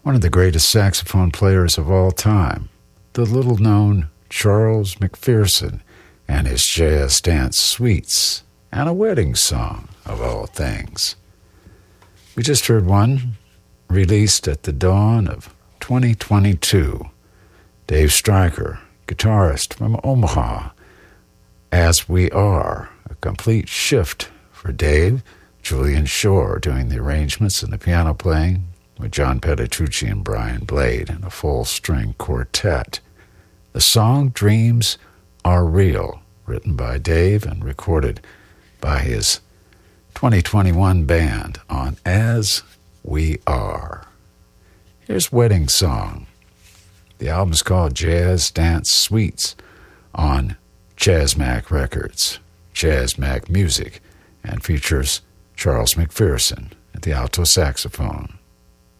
one of the greatest saxophone players of all time, the little-known Charles McPherson and his jazz dance suites, and a wedding song, of all things. We just heard one released at the dawn of 2022. Dave Stryker, guitarist from Omaha, As We Are, a complete shift for Dave. Julian Shore doing the arrangements and the piano playing, with John Petitrucci and Brian Blade in a full-string quartet. The song Dreams Are Real, written by Dave and recorded by his 2021 band on As We Are. Here's Wedding Song. The album's called Jazz Dance Suites on Jazzmac Records, Jazzmac Music, and features Charles McPherson at the alto saxophone.